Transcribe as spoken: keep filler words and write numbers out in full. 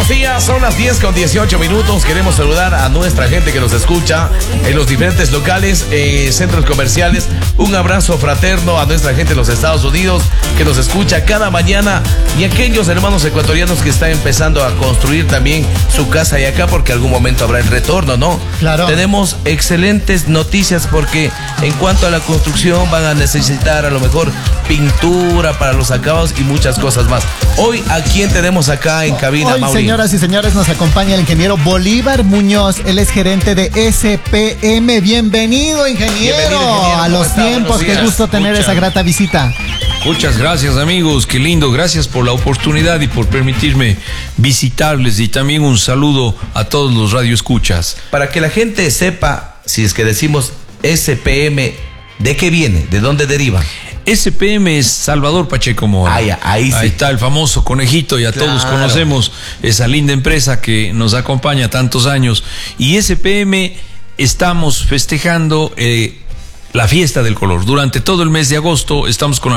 buenos días, son las diez con dieciocho minutos. Queremos saludar a nuestra gente que nos escucha en los diferentes locales, eh, centros comerciales. Un abrazo fraterno a nuestra gente en los Estados Unidos que nos escucha cada mañana, y aquellos hermanos ecuatorianos que están empezando a construir también su casa y acá, porque algún momento habrá el retorno, ¿no? Claro. Tenemos excelentes noticias porque en cuanto a la construcción van a necesitar a lo mejor pintura para los acabados y muchas cosas más. Hoy, ¿a quién tenemos acá en cabina, Hoy, Mauri? señoras y señores, nos acompaña el ingeniero Bolívar Muñoz. Él es gerente de S P M. Bienvenido, ingeniero, Bienvenido, ingeniero. a los ¿Cómo está? tiempos. Buenos Qué días. gusto tener Muchas- esa grata visita. Muchas gracias, amigos, qué lindo, gracias por la oportunidad y por permitirme visitarles, y también un saludo a todos los radioescuchas. Para que la gente sepa, si es que decimos S P M, ¿de qué viene? ¿De dónde deriva? S P M es Salvador Pacheco Mora. Ah, ya, ahí sí. Ahí está el famoso conejito, ya Claro. todos conocemos esa linda empresa que nos acompaña tantos años. Y S P M estamos festejando eh, la fiesta del color. Durante todo el mes de agosto estamos con